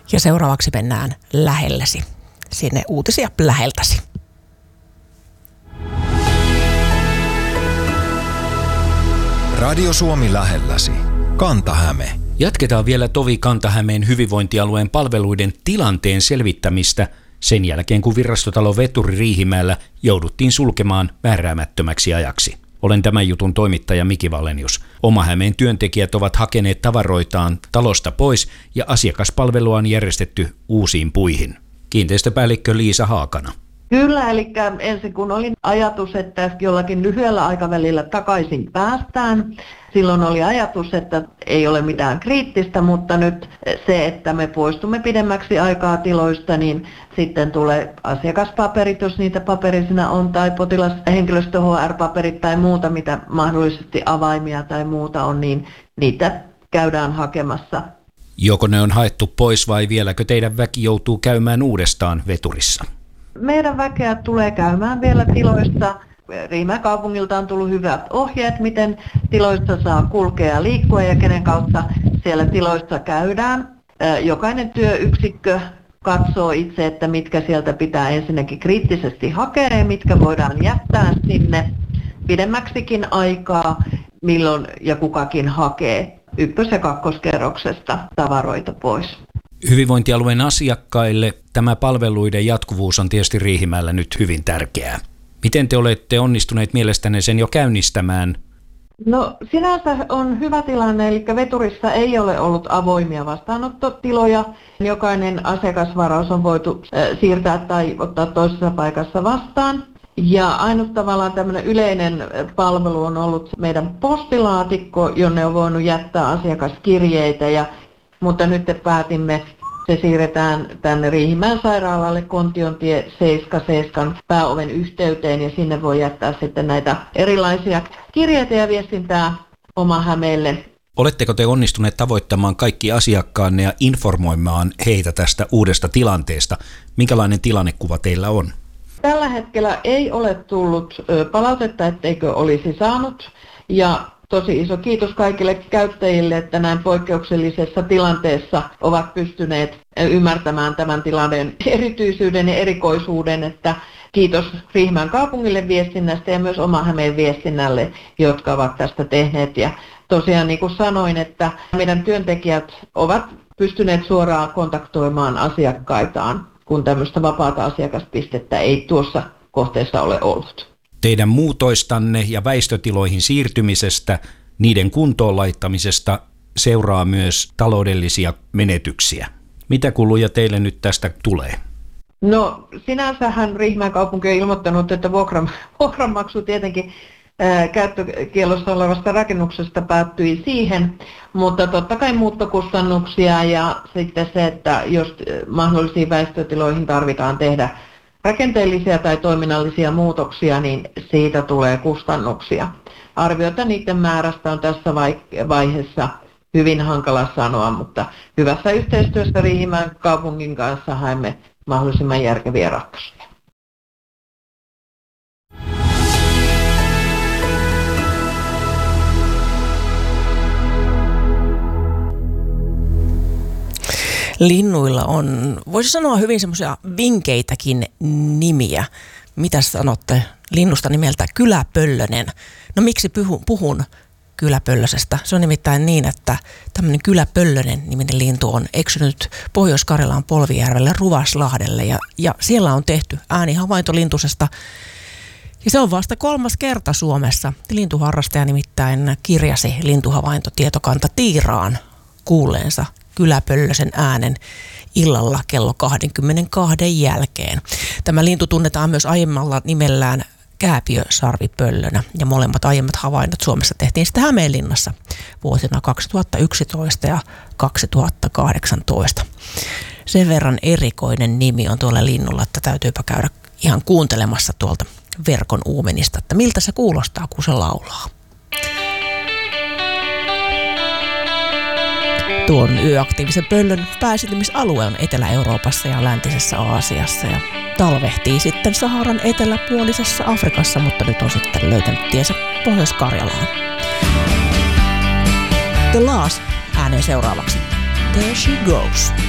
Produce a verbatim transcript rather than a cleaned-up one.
Ja seuraavaksi mennään lähellesi, sinne uutisia läheltäsi. Radio Suomi lähelläsi. Kanta-Häme. Jatketaan vielä Tovi Kanta-Hämeen hyvinvointialueen palveluiden tilanteen selvittämistä sen jälkeen, kun virastotalo Veturi Riihimäellä jouduttiin sulkemaan määräämättömäksi ajaksi. Olen tämän jutun toimittaja Miki Valenius. Oma-Hämeen työntekijät ovat hakeneet tavaroitaan talosta pois ja asiakaspalvelua on järjestetty uusiin puihin. Kiinteistöpäällikkö Liisa Haakana. Kyllä, eli ensin kun oli ajatus, että jollakin lyhyellä aikavälillä takaisin päästään, silloin oli ajatus, että ei ole mitään kriittistä, mutta nyt se, että me poistumme pidemmäksi aikaa tiloista, niin sitten tulee asiakaspaperit, jos niitä paperisina on, tai potilashenkilöstö H R-paperit tai muuta, mitä mahdollisesti avaimia tai muuta on, niin niitä käydään hakemassa. Joko ne on haettu pois vai vieläkö teidän väki joutuu käymään uudestaan veturissa? Meidän väkeä tulee käymään vielä tiloissa. Riihimäen kaupungilta on tullut hyvät ohjeet, miten tiloissa saa kulkea ja liikkua ja kenen kautta siellä tiloissa käydään. Jokainen työyksikkö katsoo itse, että mitkä sieltä pitää ensinnäkin kriittisesti hakea ja mitkä voidaan jättää sinne pidemmäksikin aikaa, milloin ja kukakin hakee ykkös- ja kakkoskerroksesta tavaroita pois. Hyvinvointialueen asiakkaille tämä palveluiden jatkuvuus on tietysti Riihimäellä nyt hyvin tärkeää. Miten te olette onnistuneet mielestänne sen jo käynnistämään? No sinänsä on hyvä tilanne, eli Veturissa ei ole ollut avoimia vastaanottotiloja. Jokainen asiakasvaraus on voitu siirtää tai ottaa toisessa paikassa vastaan. Ja ainut tavallaan tämmöinen yleinen palvelu on ollut meidän postilaatikko, jonne on voinut jättää asiakaskirjeitä. Ja, mutta nyt päätimme, se siirretään tänne Riihimäen sairaalalle Kontiontie seitsemänkymmentäseitsemän pääoven yhteyteen ja sinne voi jättää sitten näitä erilaisia kirjeitä ja viestintää Oma-Hämeelle. Oletteko te onnistuneet tavoittamaan kaikki asiakkaanne ja informoimaan heitä tästä uudesta tilanteesta? Minkälainen tilannekuva teillä on? Tällä hetkellä ei ole tullut palautetta, etteikö olisi saanut. Ja tosi iso kiitos kaikille käyttäjille, että näin poikkeuksellisessa tilanteessa ovat pystyneet ymmärtämään tämän tilanteen erityisyyden ja erikoisuuden. Että kiitos Riihimäen kaupungille viestinnästä ja myös Oma-Hämeen viestinnälle, jotka ovat tästä tehneet. Ja tosiaan niin kuin sanoin, että meidän työntekijät ovat pystyneet suoraan kontaktoimaan asiakkaitaan, kun tämmöistä vapaata asiakaspistettä ei tuossa kohteessa ole ollut. Teidän muutoistanne ja väistötiloihin siirtymisestä, niiden kuntoon laittamisesta seuraa myös taloudellisia menetyksiä. Mitä kuluja teille nyt tästä tulee? No sinänsähän Riihimäen kaupunki on ilmoittanut, että vuokran, vuokranmaksu tietenkin ää, käyttökiellossa olevasta rakennuksesta päättyi siihen, mutta totta kai muuttokustannuksia ja sitten se, että jos mahdollisiin väistötiloihin tarvitaan tehdä rakenteellisia tai toiminnallisia muutoksia, niin siitä tulee kustannuksia. Arviota niiden määrästä on tässä vaiheessa hyvin hankala sanoa, mutta hyvässä yhteistyössä Riihimäen kaupungin kanssa haemme mahdollisimman järkeviä ratkaisuja. Linnuilla on, voisi sanoa, hyvin semmoisia vinkeitäkin nimiä. Mitä sanotte linnusta nimeltä Kyläpöllönen? No miksi puhun Kyläpöllösestä? Se on nimittäin niin, että tämmöinen Kyläpöllönen niminen lintu on eksynyt Pohjois-Karjalan Polvijärvelle Ruvaslahdelle ja, ja siellä on tehty äänihavainto lintusesta. Ja se on vasta kolmas kerta Suomessa. Lintuharrastaja nimittäin kirjasi lintuhavaintotietokanta Tiiraan kuulleensa Kyläpöllösen äänen illalla kello kaksikymmentäkaksi jälkeen. Tämä lintu tunnetaan myös aiemmalla nimellään kääpiösarvipöllönä ja molemmat aiemmat havainnot Suomessa tehtiin sitten Hämeenlinnassa vuosina kaksituhattayksitoista ja kaksituhattakahdeksantoista. Sen verran erikoinen nimi on tuolla linnulla, että täytyypä käydä ihan kuuntelemassa tuolta verkon uumenista, että miltä se kuulostaa, kun se laulaa. Tuon yöaktiivisen pöllön pääsitemisalue on Etelä-Euroopassa ja läntisessä Aasiassa ja talvehtii sitten Saharan eteläpuolisessa Afrikassa, mutta nyt on sitten löytänyt tiensä Pohjois-Karjalaan. The Last ääneen seuraavaksi. There she goes.